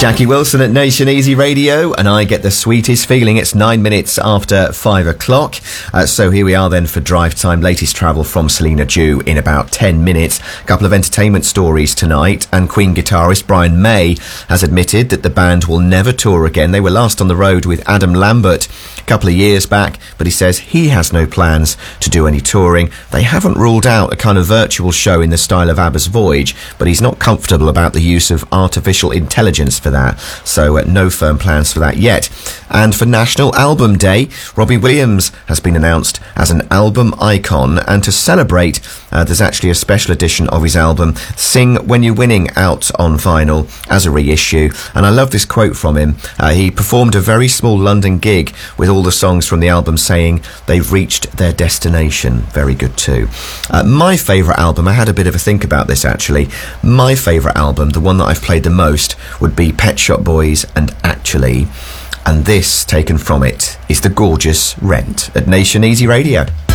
Jackie Wilson at Nation Easy Radio, and I get the sweetest feeling. It's 9 minutes after 5 o'clock. So here we are then for Drive Time, latest travel from Selena Dew in about 10 minutes. A couple of entertainment stories tonight, and Queen guitarist Brian May has admitted that the band will never tour again. They were last on the road with Adam Lambert a couple of years back, but he says he has no plans to do any touring. They haven't ruled out a kind of virtual show in the style of ABBA's Voyage, but he's not comfortable about the use of artificial intelligence for that, so no firm plans for that yet. And for National Album Day, Robbie Williams has been announced as an album icon, and to celebrate, there's actually a special edition of his album Sing When You're Winning out on vinyl as a reissue. And I love this quote from him. He performed a very small London gig with all the songs from the album saying they've reached their destination. Very good too. My favourite album, I had a bit of a think about this actually, my favourite album, the one that I've played the most, would be Pet Shop Boys and Actually, and this taken from it is the gorgeous Rent at Nation Easy Radio.